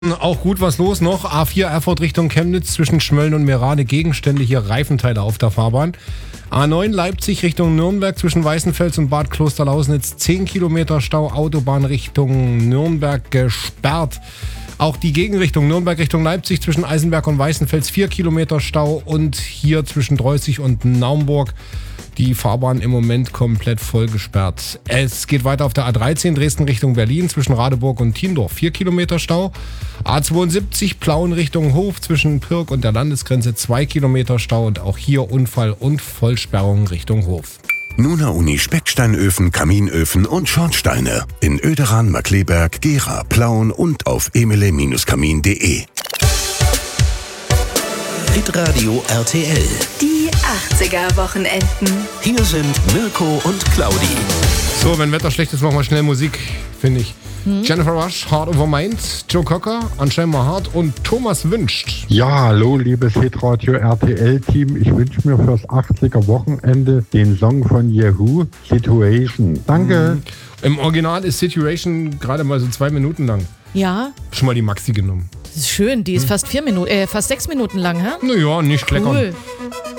Auch gut was los noch. A4 Erfurt Richtung Chemnitz zwischen Schmölln und Merade Gegenstände, hier Reifenteile auf der Fahrbahn. A9 Leipzig Richtung Nürnberg zwischen Weißenfels und Bad Klosterlausnitz 10 Kilometer Stau, Autobahn Richtung Nürnberg gesperrt. Auch die Gegenrichtung Nürnberg Richtung Leipzig zwischen Eisenberg und Weißenfels 4 Kilometer Stau und hier zwischen Dreußig und Naumburg die Fahrbahn im Moment komplett voll gesperrt. Es geht weiter auf der A13 Dresden Richtung Berlin zwischen Radeburg und Tiendorf 4 Kilometer Stau. A72 Plauen Richtung Hof zwischen Pirk und der Landesgrenze 2 Kilometer Stau und auch hier Unfall und Vollsperrung Richtung Hof. Nuna Uni Specksteinöfen, Kaminöfen und Schornsteine in Oederan, Markkleeberg, Gera, Plauen und auf emele-kamin.de. Hitradio RTL. Die 80er-Wochenenden. Hier sind Mirko und Claudi. So, wenn Wetter schlecht ist, machen wir schnell Musik, finde ich. Jennifer Rush, Heart Over Mind, Joe Cocker, Unchained Heart und Thomas Wünscht. Ja, hallo, liebes Hitradio RTL-Team. Ich wünsche mir fürs 80er-Wochenende den Song von Yahoo, Situation. Danke. Im Original ist Situation gerade mal so 2 Minuten lang. Ja, Schon mal die Maxi genommen. das ist schön. Die ist fast 6 Minuten lang, hä? Naja, nicht kleckern. Cool.